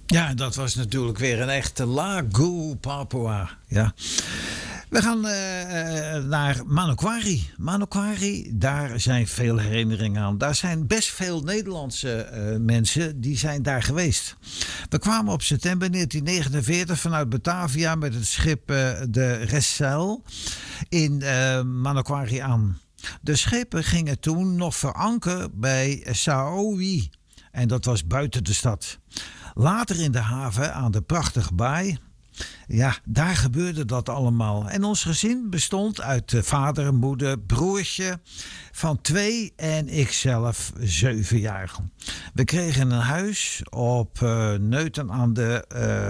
Ja, dat was natuurlijk weer een echte Lagu Papua. Ja. We gaan naar Manokwari. Manokwari, daar zijn veel herinneringen aan. Daar zijn best veel Nederlandse mensen die zijn daar geweest. We kwamen op september 1949 vanuit Batavia met het schip de Ressel in Manokwari aan. De schepen gingen toen nog verankeren bij Saowi. En dat was buiten de stad. Later in de haven aan de prachtige baai. Ja, daar gebeurde dat allemaal. En ons gezin bestond uit vader, moeder, broertje van 2 en ikzelf 7 jaar. We kregen een huis op Neuten aan de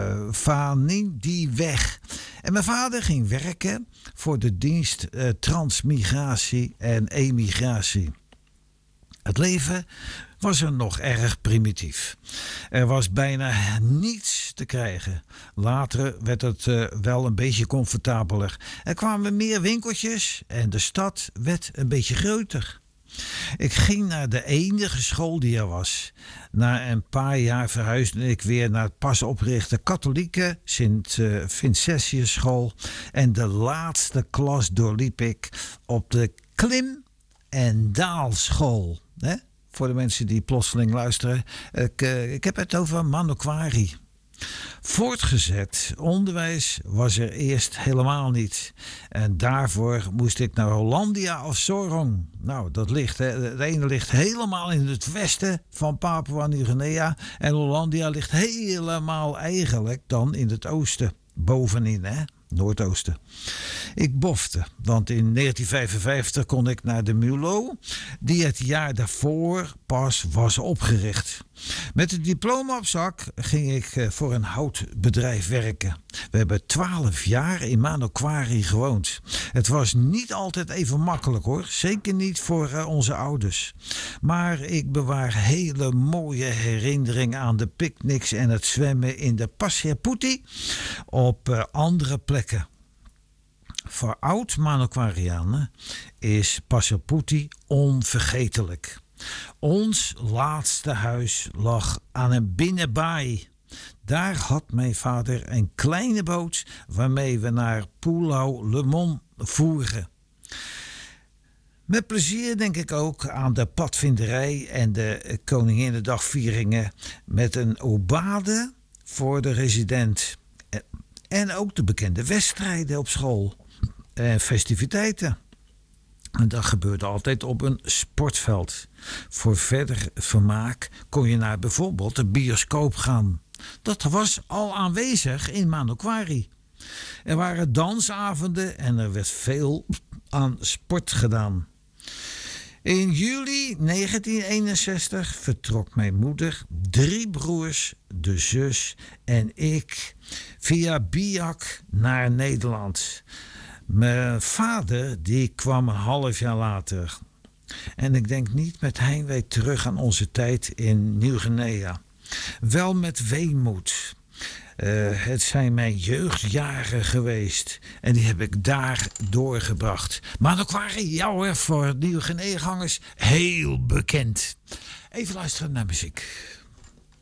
Vanindi-weg. En mijn vader ging werken voor de dienst Transmigratie en Emigratie. Het leven was er nog erg primitief. Er was bijna niets te krijgen. Later werd het wel een beetje comfortabeler. Er kwamen meer winkeltjes en de stad werd een beetje groter. Ik ging naar de enige school die er was. Na een paar jaar verhuisde ik weer naar het pas oprichte katholieke Sint Vincentius school. En de laatste klas doorliep ik op de klim- en daalschool. Hè? Voor de mensen die plotseling luisteren. Ik heb het over Manokwari. Voortgezet onderwijs was er eerst helemaal niet. En daarvoor moest ik naar Hollandia of Sorong. Nou, dat ligt, het ene ligt helemaal in het westen van Papua Nieuw-Guinea. En Hollandia ligt helemaal eigenlijk dan in het oosten. Bovenin, hè? Noordoosten. Ik bofte, want in 1955 kon ik naar de MULO, die het jaar daarvoor pas was opgericht. Met het diploma op zak ging ik voor een houtbedrijf werken. We hebben 12 jaar in Manokwari gewoond. Het was niet altijd even makkelijk hoor, zeker niet voor onze ouders. Maar ik bewaar hele mooie herinneringen aan de picknicks en het zwemmen in de Pasjaputi op andere plekken. Voor oud-Manokwarianen is Pasjaputi onvergetelijk. Ons laatste huis lag aan een binnenbaai. Daar had mijn vader een kleine boot waarmee we naar Pulau Lemon voeren. Met plezier denk ik ook aan de padvinderij en de Koninginnedagvieringen met een obade voor de resident. En ook de bekende wedstrijden op school en festiviteiten. En dat gebeurde altijd op een sportveld. Voor verder vermaak kon je naar bijvoorbeeld de bioscoop gaan. Dat was al aanwezig in Manokwari. Er waren dansavonden en er werd veel aan sport gedaan. In juli 1961 vertrok mijn moeder, 3 broers, de zus en ik via Biak naar Nederland. Mijn vader die kwam een half jaar later. En ik denk niet met heimwee terug aan onze tijd in Nieuw-Guinea. Wel met weemoed. Het zijn mijn jeugdjaren geweest. En die heb ik daar doorgebracht. Manokwari, ja hoor, voor Nieuw-Guinea-gangers heel bekend. Even luisteren naar muziek.